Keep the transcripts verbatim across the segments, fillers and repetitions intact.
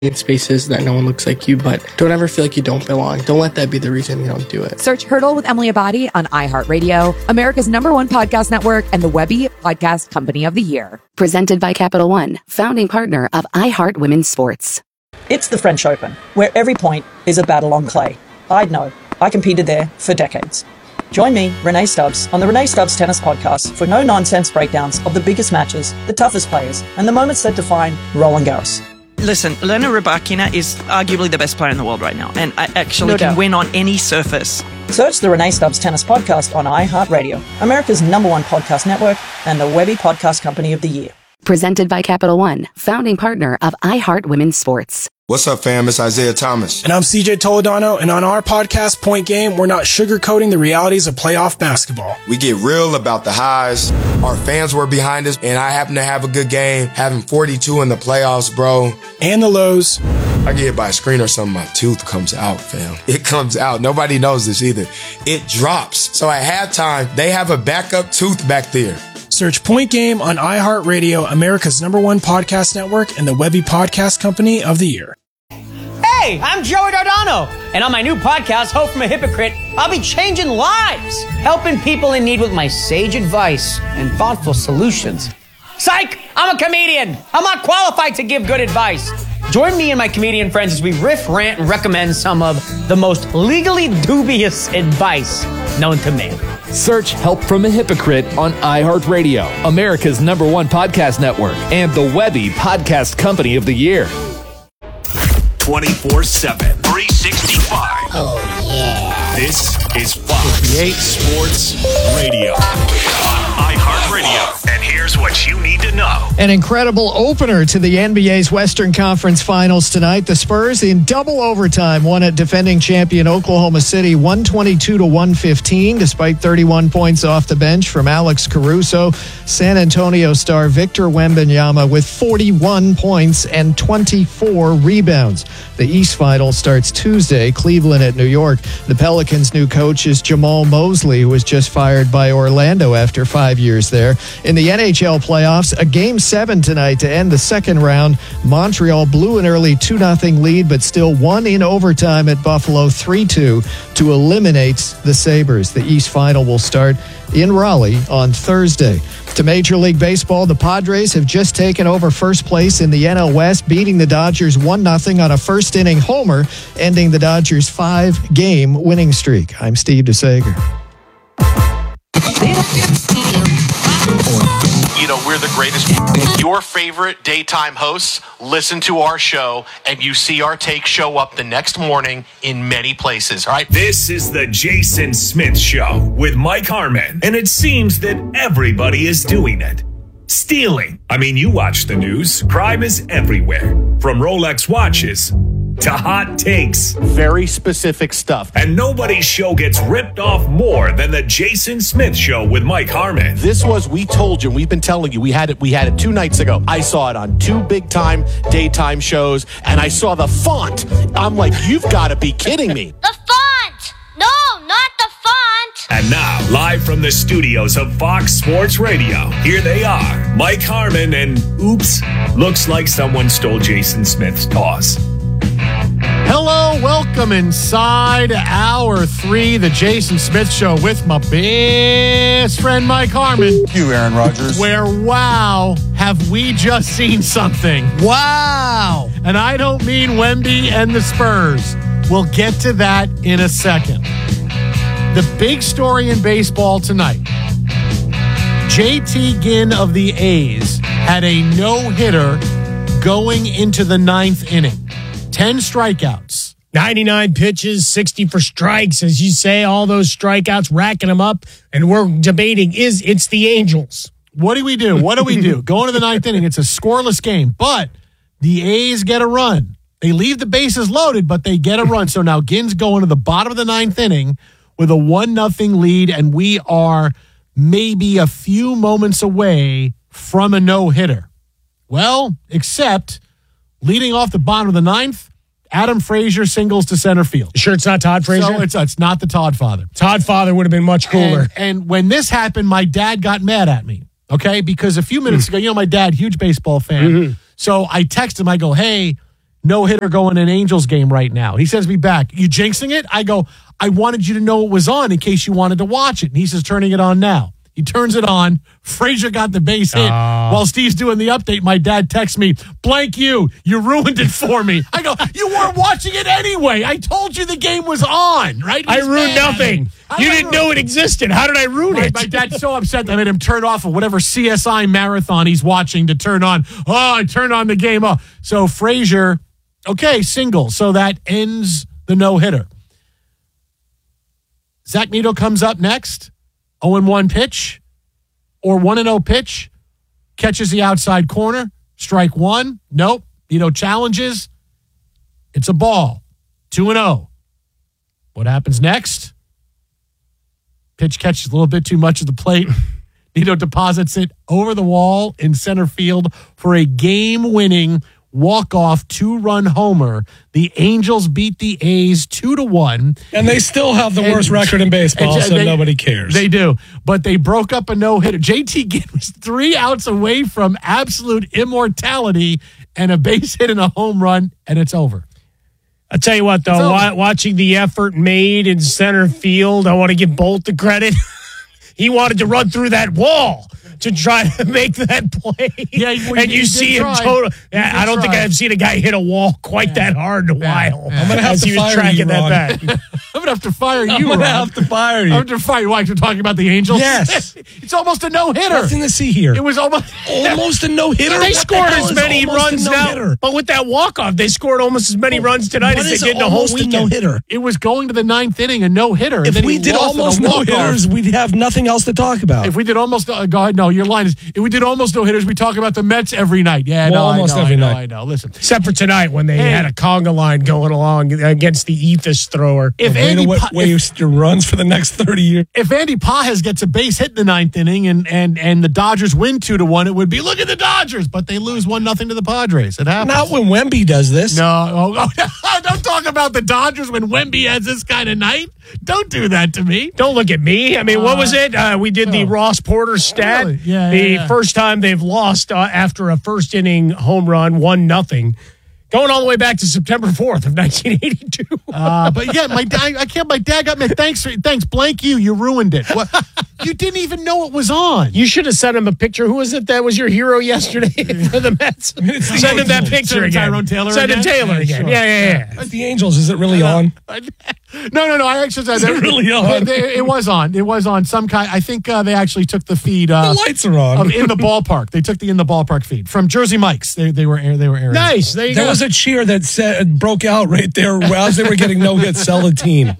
in spaces that no one looks like you, but don't ever feel like you don't belong. Don't let that be the reason you don't do it. Search Hurdle with Emily Abadi on iHeartRadio, America's number one podcast network, and the Webby Podcast Company of the Year. Presented by Capital One, founding partner of iHeart Women's Sports. It's the French Open, where every point is a battle on clay. I'd know. I competed there for decades. Join me, Renee Stubbs, on the Renee Stubbs Tennis Podcast for no-nonsense breakdowns of the biggest matches, the toughest players, and the moments that define Roland Garros. Listen, Elena Rybakina is arguably the best player in the world right now, and I actually No can doubt. win on any surface. Search the Renee Stubbs Tennis Podcast on iHeartRadio, America's number one podcast network, and the Webby Podcast Company of the Year. Presented by Capital One, founding partner of iHeart Women's Sports. What's up, fam? It's Isaiah Thomas. And I'm C J Toledano, and on our podcast, Point Game, we're not sugarcoating the realities of playoff basketball. We get real about the highs. Our fans were behind us, and I happen to have a good game, having forty-two in the playoffs, bro. And the lows. I get hit by a screen or something, my tooth comes out, fam. It comes out. Nobody knows this either. It drops. So at halftime, they have a backup tooth back there. Search Point Game on iHeartRadio, America's number one podcast network, and the Webby Podcast Company of the Year. Hey, I'm Joey Dardano, and on my new podcast, Hope from a Hypocrite, I'll be changing lives, helping people in need with my sage advice and thoughtful solutions. Psych! I'm a comedian. I'm not qualified to give good advice. Join me and my comedian friends as we riff, rant, and recommend some of the most legally dubious advice known to man. Search Help from a Hypocrite on iHeartRadio, America's number one podcast network, and the Webby Podcast Company of the Year. twenty-four seven, three sixty-five. Oh, yeah. This is Fox eight Sports Radio. iHeartRadio. And here's what you need to know. An incredible opener to the N B A's Western Conference Finals tonight. The Spurs in double overtime won at defending champion Oklahoma City one twenty-two to one fifteen, despite thirty-one points off the bench from Alex Caruso. San Antonio star Victor Wembanyama with forty-one points and twenty-four rebounds. The East Final starts Tuesday, Cleveland at New York. The Pelicans' new coach is Jamal Mosley, who was just fired by Orlando after five years there. In the N H L playoffs, a game seven tonight to end the second round. Montreal blew an early two nothing lead, but still won in overtime at Buffalo three two to eliminate the Sabres. The East Final will start in Raleigh on Thursday. To Major League Baseball, the Padres have just taken over first place in the N L West, beating the Dodgers one nothing on a first-inning homer, ending the Dodgers' five-game winning streak. I'm Steve DeSager. You know, we're the greatest. Your favorite daytime hosts listen to our show, and you see our take show up the next morning in many places, all right? This is the Jason Smith Show with Mike Harmon, and it seems that everybody is doing it. Stealing. I mean, you watch the news. Crime is everywhere. From Rolex watches to hot takes. Very specific stuff. And nobody's show gets ripped off more than the Jason Smith Show with Mike Harmon. This was, we told you, we've been telling you, we had it we had it two nights ago. I saw it on two big-time daytime shows, and I saw the font. I'm like, you've got to be kidding me. The font! No, not the font! And now, live from the studios of Fox Sports Radio, here they are, Mike Harmon and, oops, looks like someone stole Jason Smith's toss. Hello, welcome inside hour three, the Jason Smith Show with my best friend Mike Harmon. You, Aaron Rodgers. Where, wow, have we just seen something? Wow. And I don't mean Wemby and the Spurs. We'll get to that in a second. The big story in baseball tonight. J T Ginn of the A's had a no-hitter going into the ninth inning. ten strikeouts. ninety-nine pitches, sixty for strikes, as you say, all those strikeouts, racking them up, and we're debating, is it's the Angels. What do we do? What do we do? Going to the ninth inning, it's a scoreless game, but the A's get a run. They leave the bases loaded, but they get a run. So now Ginn's going to the bottom of the ninth inning with a one nothing lead, and we are maybe a few moments away from a no-hitter. Well, except leading off the bottom of the ninth, Adam Frazier singles to center field. Sure it's not Todd Frazier? So it's, it's not the Todd father. Todd father would have been much cooler. And, and when this happened, my dad got mad at me, okay? Because a few minutes ago, you know, my dad, huge baseball fan. Mm-hmm. So I text him, I go, hey, no-hitter going in Angels game right now. He sends me back, you jinxing it? I go, I wanted you to know it was on in case you wanted to watch it. And he says, turning it on now. He turns it on. Frazier got the base hit. Oh. While Steve's doing the update, my dad texts me, blank you, you ruined it for me. I go, you weren't watching it anyway. I told you the game was on, right? I He's ruined mad. nothing. How You did I didn't ruin- know it existed. How did I ruin my, it? my dad's so upset that I made him turn off of whatever C S I marathon he's watching to turn on. Oh, I turned on the game. Oh. So Frazier, okay, single. So that ends the no-hitter. Zach Neto comes up next. oh and one pitch. Or one and oh pitch, catches the outside corner, strike one. Nope. Neto challenges. It's a ball. two and oh. What happens next? Pitch catches a little bit too much of the plate. Neto deposits it over the wall in center field for a game-winning walk-off two-run homer. The Angels beat the A's two to one. And they still have the And- worst record in baseball, and so they- nobody cares. They do. But they broke up a no-hitter. J T Ginn was three outs away from absolute immortality and a base hit and a home run, and it's over. I'll tell you what, though, So- wa- watching the effort made in center field, I want to give Bolt the credit. He wanted to run through that wall to try to make that play. Yeah, well, and he you did see him try. total. He Yeah, did I don't think try. I've seen a guy hit a wall quite that hard in a while. I'm gonna have as to he was fire tracking you, that Ron. back. I'm going to have to fire you, I'm going to Ron. have to fire you. I'm going to fire you. Why? You're talking about the Angels? Yes. It's almost a no-hitter. Nothing to see here. It was almost... Almost a no-hitter. They What the scored hell as is many almost a runs now, no-hitter? but with that walk-off, they scored almost as many runs tonight What as is they did in the whole almost a weekend. no-hitter? It was going to the ninth inning, a no-hitter. and If then we he did lost on a almost walk-off. no-hitters, we'd have nothing else to talk about. If we did almost, uh, go ahead, no, your line is, if we did almost no hitters, we talk about the Mets every night. Yeah, Well, no, almost I know, every I know, night. I know. Listen, Except for tonight when they Hey. had a conga line going along against the Ethos thrower. if Way Andy, to Pa- if, waste your runs for the next thirty years. if Andy Pajes gets a base hit in the ninth inning and and and the Dodgers win two to one, it would be look at the Dodgers, but they lose one nothing to the Padres. It happens. Not when Wemby does this. No, oh, oh, don't talk about the Dodgers when Wemby has this kind of night. Don't do that to me. Don't look at me. I mean, what was it? Uh, we did the oh. Ross Porter stat. Really? Yeah, the yeah, yeah. first time they've lost uh, after a first inning home run, one nothing, going all the way back to September fourth of nineteen eighty-two. Uh, but yeah, my dad, I can't. My dad got me. Thanks, thanks, blank you. You ruined it. What? You didn't even know it was on. You should have sent him a picture. Who was it that was your hero yesterday for the Mets? Send him that picture Send him again. Tyrone Taylor Send him again? Taylor Yeah, again. sure. Yeah, yeah, yeah. It's the Angels. Is it really on? No, no, no. I actually said Is it really on? They- It was on. It was on some kind. I think uh, they actually took the feed. Uh, The lights are on. of in the ballpark. They took the in the ballpark feed from Jersey Mike's. They they were air, they were airing. Nice. There you There go. was a cheer that said, broke out right there as they were getting no hit. Sell the team.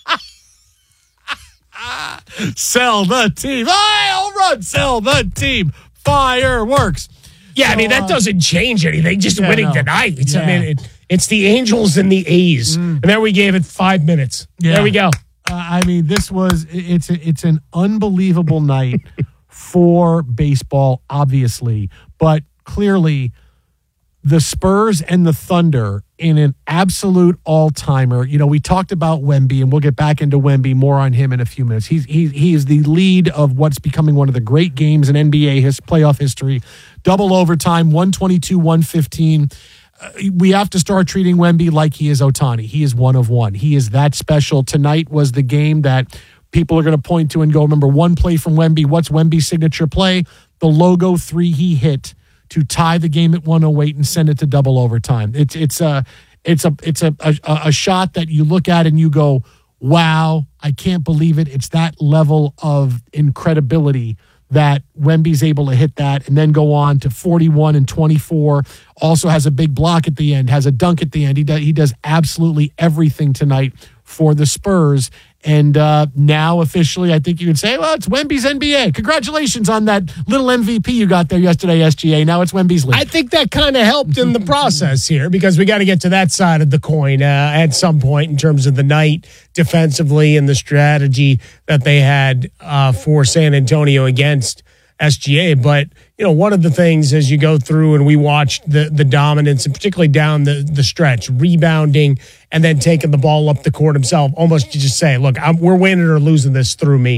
Sell the team. Hey, home run. Sell the team. Fireworks. Yeah, I mean, So, that uh, doesn't change anything. Just yeah, winning no. tonight. It's, I Yeah. mean, it, it's the Angels and the A's. And there we gave it five minutes. Yeah. There we go. Uh, I mean, this was it's a, it's an unbelievable night for baseball, obviously, but clearly the Spurs and the Thunder in an absolute all-timer. You know, we talked about Wemby, and we'll get back into Wemby, more on him in a few minutes. He's he, he is the lead of what's becoming one of the great games in N B A his playoff history. Double overtime, one twenty-two, one fifteen. Uh, we have to start treating Wemby like he is Ohtani. He is one of one. He is that special. Tonight was the game that people are going to point to and go, remember one play from Wemby. What's Wemby's signature play? The logo three he hit to tie the game at one oh eight and send it to double overtime. It's it's a it's a it's a, a a shot that you look at and you go, wow, I can't believe it. It's that level of incredibility that Wemby's able to hit that and then go on to forty-one and twenty-four. Also has a big block at the end, has a dunk at the end. He does, he does absolutely everything tonight for the Spurs. And uh, now officially, I think you could say, well, it's Wemby's N B A. Congratulations on that little M V P you got there yesterday, S G A. Now it's Wemby's league. I think that kind of helped in the process here because we got to get to that side of the coin uh, at some point in terms of the night defensively and the strategy that they had uh, for San Antonio against S G A. But, you know, one of the things as you go through and we watched the the dominance and particularly down the, the stretch, rebounding and then taking the ball up the court himself, almost to just say, look, I'm, we're winning or losing this through me.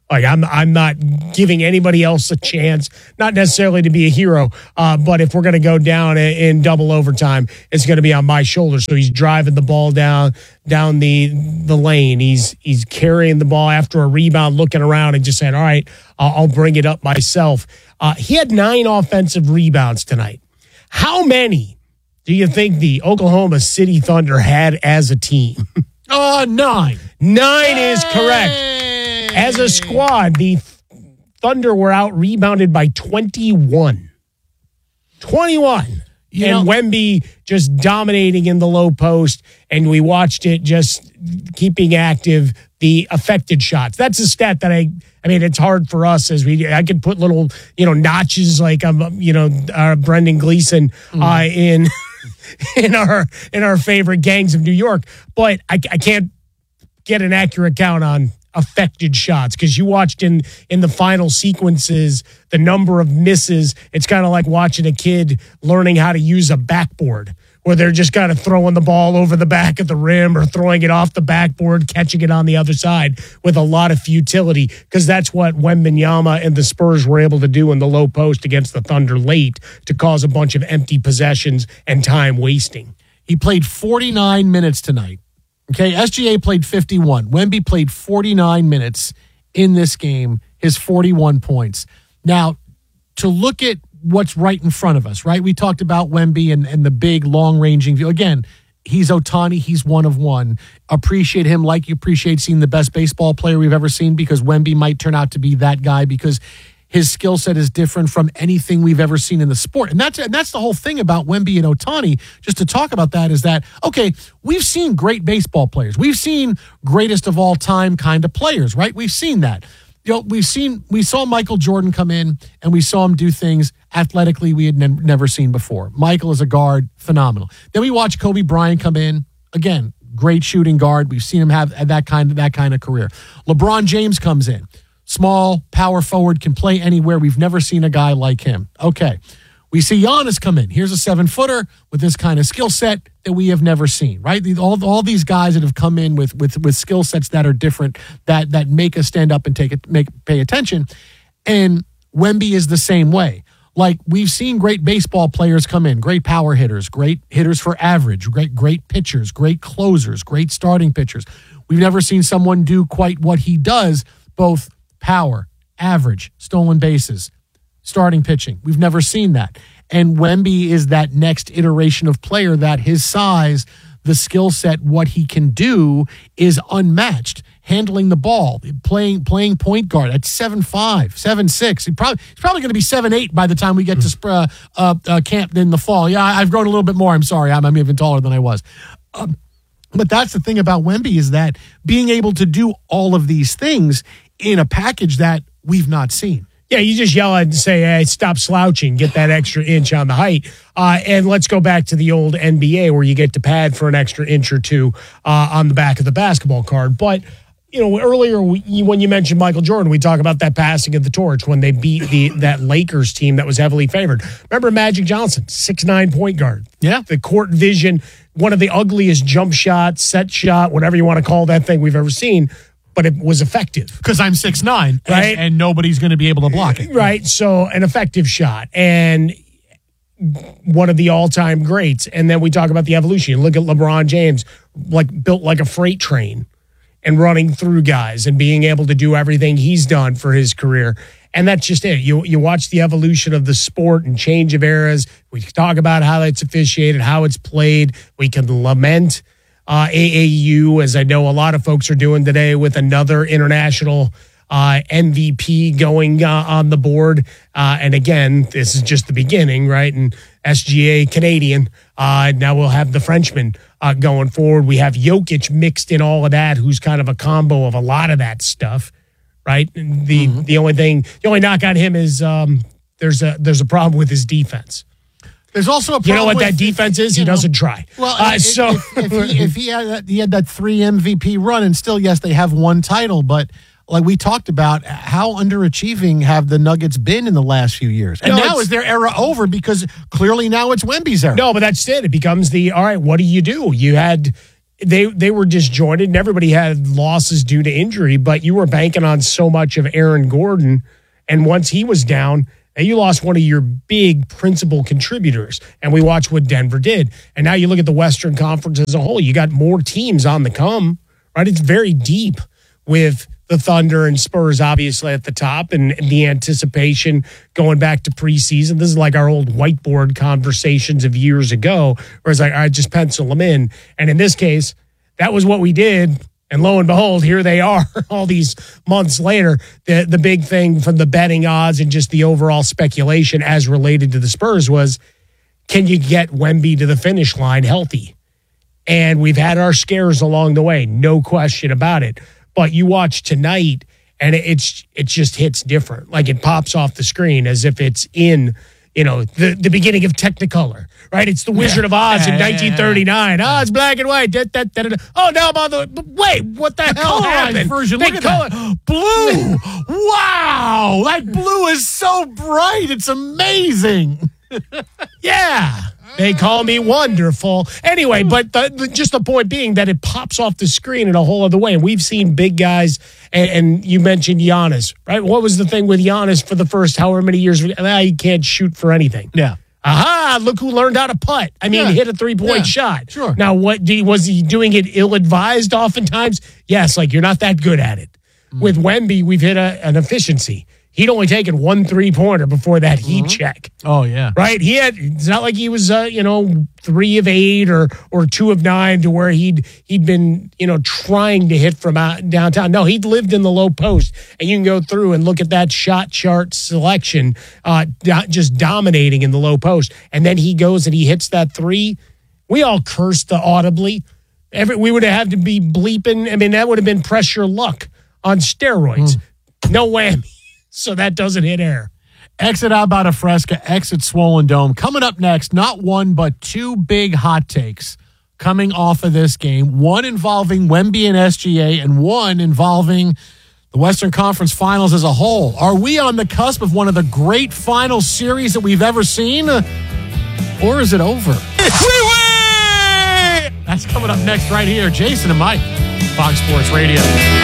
Like I'm, I'm not giving anybody else a chance, not necessarily to be a hero, uh, but if we're going to go down in, in double overtime, it's going to be on my shoulders. So he's driving the ball down, down the the lane. He's he's carrying the ball after a rebound, looking around and just saying, "All right, I'll, I'll bring it up myself." Uh, he had nine offensive rebounds tonight. How many do you think the Oklahoma City Thunder had as a team? Uh, nine. Nine Yay! Is correct. As a squad, the Thunder were out rebounded by twenty-one. twenty-one. You and know, Wemby just dominating in the low post, and we watched it just keeping active the affected shots. That's a stat that I, I mean, it's hard for us as we, I could put little, you know, notches like, um, you know, uh, Brendan Gleeson uh, mm. in, in our, in our favorite gangs of New York, but I, I can't get an accurate count on affected shots because you watched in in the final sequences the number of misses. It's kind of like watching a kid learning how to use a backboard where they're just kind of throwing the ball over the back of the rim or throwing it off the backboard, catching it on the other side with a lot of futility, because that's what Wembanyama and the Spurs were able to do in the low post against the Thunder late to cause a bunch of empty possessions and time wasting. He played forty-nine minutes tonight. Okay, S G A played fifty-one. Wemby played forty-nine minutes in this game, his forty-one points. Now, to look at what's right in front of us, right? We talked about Wemby and, and the big, long-ranging view. Again, he's Ohtani. He's one of one. Appreciate him like you appreciate seeing the best baseball player we've ever seen, because Wemby might turn out to be that guy because his skill set is different from anything we've ever seen in the sport. And that's and that's the whole thing about Wemby and Ohtani, just to talk about that, is that, okay, we've seen great baseball players. We've seen greatest of all time kind of players, right? We've seen that. You know, we've seen, we saw Michael Jordan come in and we saw him do things athletically we had ne- never seen before. Michael as a guard, phenomenal. Then we watched Kobe Bryant come in, again, great shooting guard. We've seen him have that kind of, that kind of career. LeBron James comes in. Small, power forward, can play anywhere. We've never seen a guy like him. Okay. We see Giannis come in. Here's a seven-footer with this kind of skill set that we have never seen, right? All, all these guys that have come in with with, with skill sets that are different, that that make us stand up and take it, make pay attention. And Wemby is the same way. Like, we've seen great baseball players come in, great power hitters, great hitters for average, great great pitchers, great closers, great starting pitchers. We've never seen someone do quite what he does, both power, average, stolen bases, starting pitching. We've never seen that. And Wemby is that next iteration of player that his size, the skill set, what he can do is unmatched. Handling the ball, playing playing point guard at seven five, seven six. He probably, he's probably going to be seven eight by the time we get to uh, uh, uh, camp in the fall. Yeah, I've grown a little bit more. I'm sorry. I'm, I'm even taller than I was. Um, but that's the thing about Wemby, is that being able to do all of these things in a package that we've not seen. Yeah, you just yell at and say, hey, stop slouching, get that extra inch on the height. Uh, and let's go back to the old N B A where you get to pad for an extra inch or two uh, on the back of the basketball card. But, you know, earlier we, when you mentioned Michael Jordan, we talk about that passing of the torch when they beat the that Lakers team that was heavily favored. Remember Magic Johnson, six nine point guard. Yeah. The court vision, one of the ugliest jump shots, set shot, whatever you want to call that thing we've ever seen. But it was effective. Because I'm six nine, right? And, and nobody's going to be able to block it. Right, so an effective shot. And one of the all-time greats. And then we talk about the evolution. You look at LeBron James, like built like a freight train and running through guys and being able to do everything he's done for his career. And that's just it. You you watch the evolution of the sport and change of eras. We talk about how it's officiated, how it's played. We can lament Uh, A A U, as I know a lot of folks are doing today, with another international uh, M V P going uh, on the board. Uh, and again, this is just the beginning, right? And S G A Canadian. Uh, now we'll have the Frenchman uh, going forward. We have Jokic mixed in all of that, who's kind of a combo of a lot of that stuff, right? And the mm-hmm. the only thing, the only knock on him is um, there's a there's a problem with his defense. There's also a problem. You know what with, that defense is? He know, doesn't try. Well, uh, if, so if, if, he, if he had that, he had that three M V P run, and still, yes, they have one title, but like we talked about, how underachieving have the Nuggets been in the last few years? And no, now is their era over? Because clearly now it's Wemby's era. No, but that's it. It becomes the all right. What do you do? You had they they were disjointed, and everybody had losses due to injury, but you were banking on so much of Aaron Gordon, and once he was down, you lost one of your big principal contributors, and we watched what Denver did. And now you look at the Western Conference as a whole, you got more teams on the come, right? It's very deep with the Thunder and Spurs obviously at the top, and the anticipation going back to preseason. This is like our old whiteboard conversations of years ago, where it's like, all right, just pencil them in. And in this case, that was what we did. And lo and behold, here they are all these months later. The the big thing from the betting odds and just the overall speculation as related to the Spurs was, can you get Wemby to the finish line healthy? And we've had our scares along the way, no question about it. But you watch tonight, and it's it just hits different. Like it pops off the screen as if it's in, you know, the, the beginning of Technicolor, right? It's the Wizard yeah. of Oz yeah, in nineteen thirty-nine. Yeah, yeah. Oh, it's black and white. Da, da, da, da. Oh, now I'm on the wait. What the, the hell happened? Version. Look at color. That blue. Wow, that blue is so bright. It's amazing. Yeah. They call me wonderful. Anyway, but the, the, just the point being that it pops off the screen in a whole other way. And we've seen big guys, and, and you mentioned Giannis, right? What was the thing with Giannis for the first however many years? Ah, he can't shoot for anything. Yeah. Aha, look who learned how to putt. I mean, yeah. hit a three-point yeah. shot. Sure. Now, what do, was he doing it ill-advised oftentimes? Yes, like you're not that good at it. Mm. With Wemby, we've hit a, an efficiency. He'd only taken one three-pointer before that heat mm-hmm. check. Oh, yeah. Right? He had, it's not like he was, uh, you know, three of eight or or two of nine to where he'd he'd been, you know, trying to hit from out downtown. No, he'd lived in the low post. And you can go through and look at that shot chart selection, uh, do, just dominating in the low post. And then he goes and he hits that three. We all cursed the audibly. Every, we would have had to be bleeping. I mean, that would have been pressure luck on steroids. Mm. No whammy. So that doesn't hit air. Exit Alberta Fresca, exit Swollen Dome. Coming up next, not one, but two big hot takes coming off of this game. One involving Wemby and S G A, and one involving the Western Conference Finals as a whole. Are we on the cusp of one of the great final series that we've ever seen? Or is it over? We win! That's coming up next right here. Jason and Mike, Fox Sports Radio.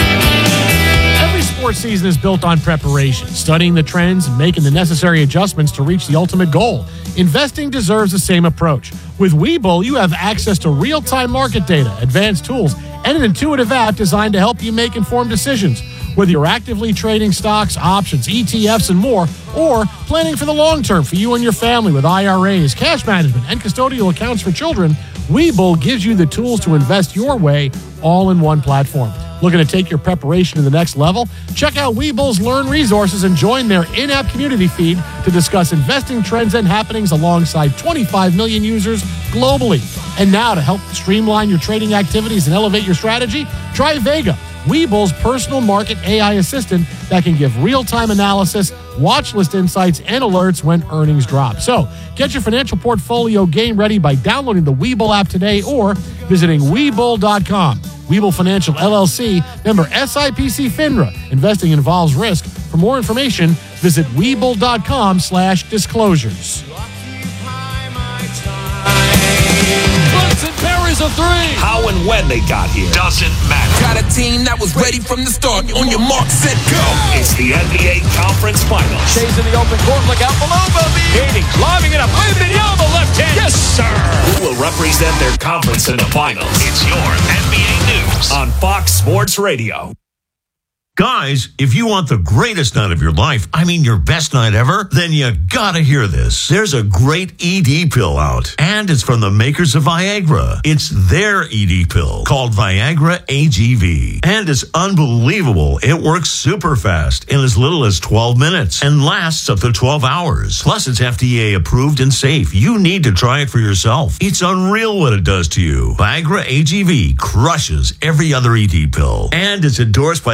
Sports season is built on preparation, studying the trends, and making the necessary adjustments to reach the ultimate goal. Investing deserves the same approach. With Webull, you have access to real-time market data, advanced tools, and an intuitive app designed to help you make informed decisions. Whether you're actively trading stocks, options, E T Fs, and more, or planning for the long term for you and your family with I R As, cash management, and custodial accounts for children, Webull gives you the tools to invest your way all in one platform. Looking to take your preparation to the next level? Check out Webull's Learn resources and join their in-app community feed to discuss investing trends and happenings alongside twenty-five million users globally. And now to help streamline your trading activities and elevate your strategy, try Vega, Webull's personal market A I assistant that can give real-time analysis, watch list insights, and alerts when earnings drop. So get your financial portfolio game ready by downloading the Webull app today or visiting Webull dot com. Webull Financial, L L C, member S I P C FINRA. Investing involves risk. For more information, visit Webull dot com slash disclosures. Bunsen parries a three. How and when they got here doesn't matter. Got a team that was ready from the start. On your mark, set, go. It's the N B A Conference Finals. Shays in the open court. Look out below, Bobby. Katie lobbing it up. Wembanyama left hand. Yes, sir. Who will represent their conference in the finals? It's your N B A News on Fox Sports Radio. Guys, if you want the greatest night of your life, I mean your best night ever, then you gotta hear this. There's a great E D pill out, and it's from the makers of Viagra. It's their E D pill called Viagra A G V, and it's unbelievable. It works super fast in as little as twelve minutes and lasts up to twelve hours. Plus, it's F D A approved and safe. You need to try it for yourself. It's unreal what it does to you. Viagra A G V crushes every other E D pill, and it's endorsed by the head of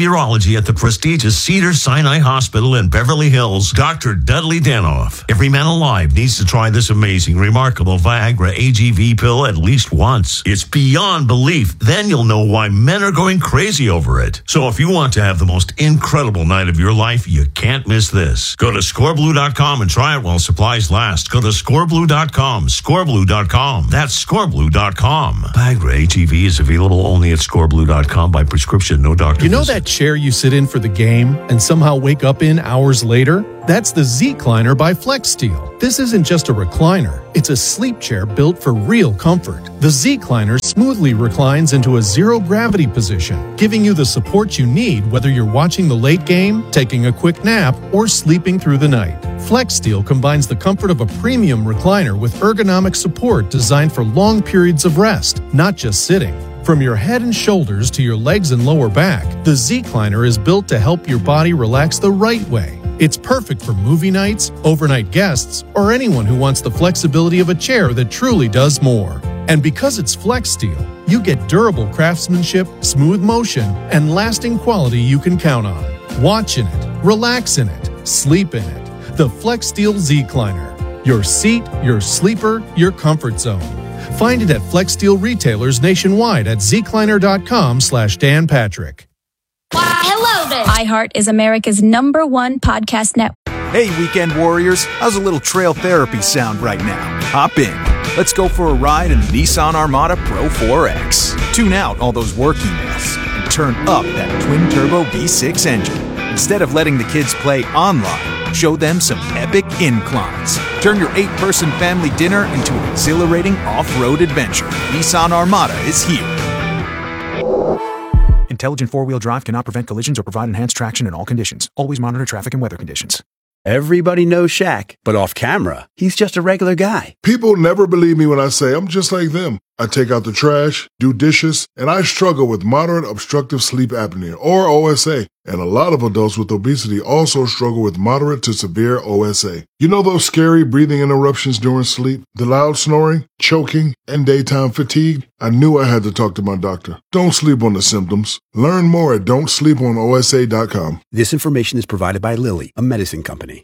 urology at the prestigious Cedars-Sinai Hospital in Beverly Hills, Doctor Dudley Danoff. Every man alive needs to try this amazing, remarkable Viagra A G V pill at least once. It's beyond belief. Then you'll know why men are going crazy over it. So if you want to have the most incredible night of your life, you can't miss this. Go to score blue dot com and try it while supplies last. Go to score blue dot com, score blue dot com. That's score blue dot com. Viagra A G V is available only at score blue dot com by prescription, no doctor You know visit. that chair you sit in for the game and somehow wake up in hours later? That's the Z-Cliner by FlexSteel. This isn't just a recliner. It's a sleep chair built for real comfort. The Z-Cliner smoothly reclines into a zero-gravity position, giving you the support you need whether you're watching the late game, taking a quick nap, or sleeping through the night. FlexSteel combines the comfort of a premium recliner with ergonomic support designed for long periods of rest, not just sitting. From your head and shoulders to your legs and lower back, the Z-Cliner is built to help your body relax the right way. It's perfect for movie nights, overnight guests, or anyone who wants the flexibility of a chair that truly does more. And because it's FlexSteel, you get durable craftsmanship, smooth motion, and lasting quality you can count on. Watch in it, relax in it, sleep in it. The FlexSteel Z-Cliner. Your seat, your sleeper, your comfort zone. Find it at FlexSteel retailers nationwide at zcliner.com slash Dan Patrick. Hello there. iHeart is America's number one podcast network. Hey, weekend warriors. How's a little trail therapy sound right now? Hop in. Let's go for a ride in the Nissan Armada Pro four X. Tune out all those work emails and turn up that twin-turbo V six engine. Instead of letting the kids play online, show them some epic inclines. Turn your eight-person family dinner into an exhilarating off-road adventure. Nissan Armada is here. Intelligent four-wheel drive cannot prevent collisions or provide enhanced traction in all conditions. Always monitor traffic and weather conditions. Everybody knows Shaq, but off camera, he's just a regular guy. People never believe me when I say I'm just like them. I take out the trash, do dishes, and I struggle with moderate obstructive sleep apnea, or O S A. And a lot of adults with obesity also struggle with moderate to severe O S A. You know those scary breathing interruptions during sleep, the loud snoring, choking, and daytime fatigue? I knew I had to talk to my doctor. Don't sleep on the symptoms. Learn more at don't sleep on O S A dot com. This information is provided by Lilly, a medicine company.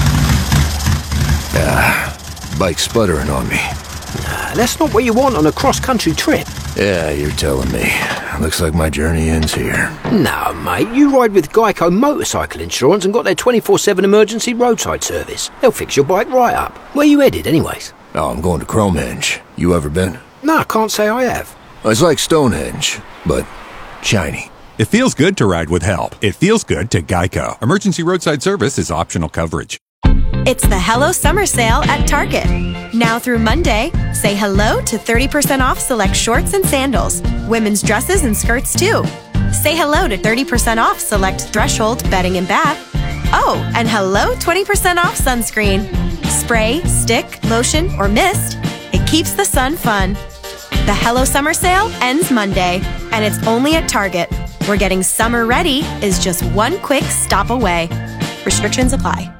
Ah, bike's sputtering on me. Nah, that's not what you want on a cross-country trip. Yeah, you're telling me. Looks like my journey ends here. No, mate, you ride with Geico Motorcycle Insurance and got their twenty-four seven emergency roadside service. They'll fix your bike right up. Where you headed, anyways? Oh, I'm going to Cromehenge. You ever been? No, I can't say I have. It's like Stonehenge, but shiny. It feels good to ride with help. It feels good to Geico. Emergency roadside service is optional coverage. It's the Hello Summer Sale at Target. Now through Monday, say hello to thirty percent off select shorts and sandals, women's dresses and skirts too. Say hello to thirty percent off select Threshold bedding and bath. Oh, and hello twenty percent off sunscreen. Spray, stick, lotion, or mist, it keeps the sun fun. The Hello Summer Sale ends Monday, and it's only at Target, where getting summer ready is just one quick stop away. Restrictions apply.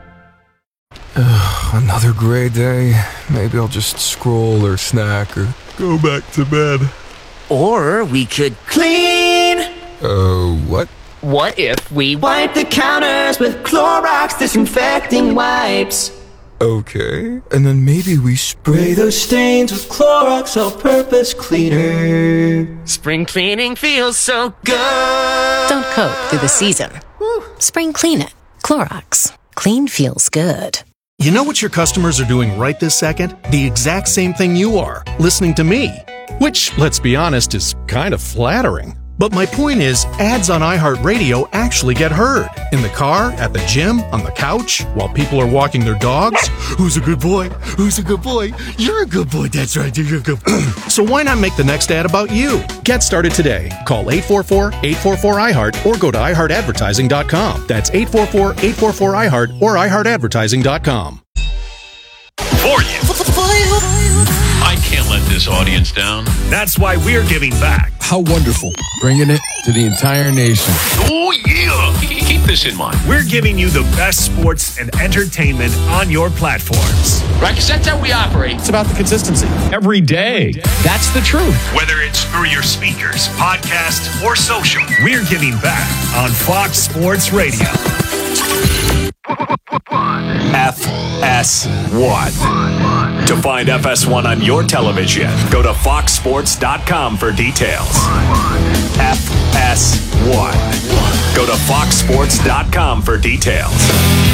Ugh, another gray day. Maybe I'll just scroll or snack or go back to bed. Or we could clean. Oh, uh, what? What if we wipe the counters with Clorox disinfecting wipes? Okay, and then maybe we spray those stains with Clorox all-purpose cleaner. Spring cleaning feels so good. Don't cope through the season. Woo. Spring clean it. Clorox. Clean feels good. You know what your customers are doing right this second? The exact same thing you are, listening to me. Which, let's be honest, is kind of flattering. But my point is, ads on iHeartRadio actually get heard. In the car, at the gym, on the couch, while people are walking their dogs. Who's a good boy? Who's a good boy? You're a good boy, that's right, you're a good boy. So why not make the next ad about you? Get started today. Call eight four four, eight four four, I heart or go to i heart advertising dot com. That's eight four four, eight four four, I heart or i heart advertising dot com. For you. I Can't let this audience down. That's why we're giving back. How wonderful. Bringing it to the entire nation. Oh, yeah. Keep this in mind. We're giving you the best sports and entertainment on your platforms. Right, because that's how we operate. It's about the consistency. Every day. That's the truth. Whether it's through your speakers, podcast, or social, we're giving back on Fox Sports Radio. F S one. To find F S one on your television, go to fox sports dot com for details. F S one. Go to fox sports dot com for details.